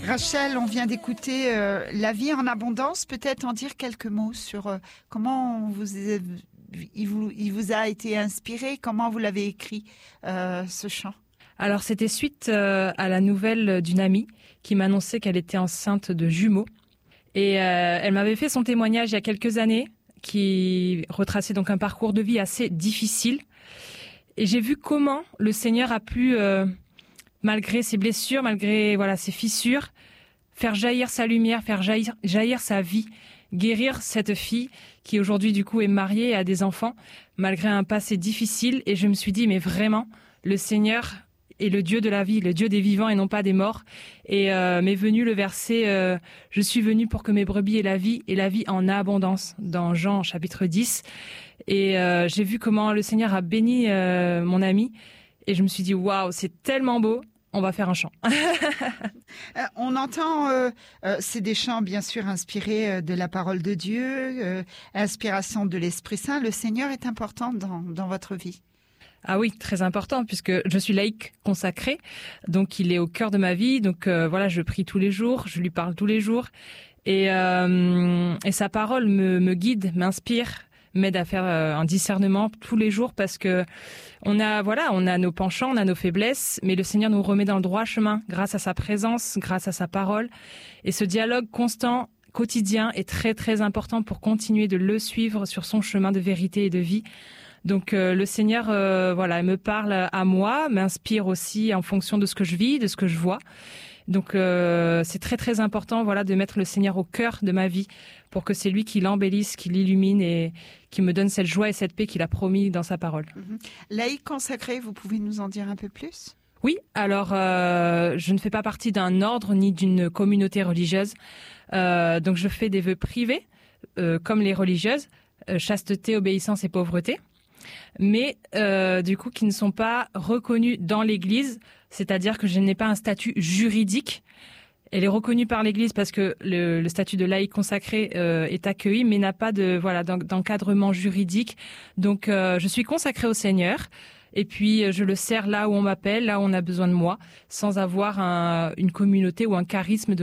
Rachel, on vient d'écouter La vie en abondance. Peut-être en dire quelques mots sur comment il vous a été inspiré, comment vous l'avez écrit, ce chant. Alors, c'était suite à la nouvelle d'une amie qui m'annonçait qu'elle était enceinte de jumeaux. Et elle m'avait fait son témoignage il y a quelques années, qui retraçait donc un parcours de vie assez difficile. Et j'ai vu comment le Seigneur a pu, malgré ses blessures, malgré ses fissures, faire jaillir sa lumière, faire jaillir sa vie, guérir cette fille qui aujourd'hui du coup est mariée et a des enfants, malgré un passé difficile. Et je me suis dit, mais vraiment, le Seigneur est le Dieu de la vie, le Dieu des vivants et non pas des morts. Et m'est venu le verset « Je suis venu pour que mes brebis aient la vie en abondance » dans Jean chapitre 10. Et j'ai vu comment le Seigneur a béni mon ami. Et je me suis dit, waouh, c'est tellement beau, on va faire un chant. On entend, c'est des chants bien sûr inspirés de la parole de Dieu, inspiration de l'Esprit Saint. Le Seigneur est important dans votre vie. Ah oui, très important, puisque je suis laïque consacrée, donc il est au cœur de ma vie. Donc je prie tous les jours, je lui parle tous les jours, et sa parole me guide, m'inspire, m'aide à faire un discernement tous les jours, parce que on a nos penchants, on a nos faiblesses, mais le Seigneur nous remet dans le droit chemin grâce à sa présence, grâce à sa parole, et ce dialogue constant, quotidien, est très très important pour continuer de le suivre sur son chemin de vérité et de vie. Donc le Seigneur me parle à moi, m'inspire aussi en fonction de ce que je vis, de ce que je vois. Donc c'est très très important de mettre le Seigneur au cœur de ma vie pour que c'est lui qui l'embellisse, qui l'illumine et qui me donne cette joie et cette paix qu'il a promis dans sa parole. Laïque consacré, vous pouvez nous en dire un peu plus ? Oui, alors je ne fais pas partie d'un ordre ni d'une communauté religieuse. Donc je fais des vœux privés comme les religieuses, chasteté, obéissance et pauvreté. Mais du coup qui ne sont pas reconnus dans l'Église, c'est-à-dire que je n'ai pas un statut juridique. Elle est reconnue par l'Église parce que le statut de laïque consacré est accueilli, mais n'a pas d'encadrement juridique. Donc je suis consacrée au Seigneur, et puis je le sers là où on m'appelle, là où on a besoin de moi, sans avoir une communauté ou un charisme de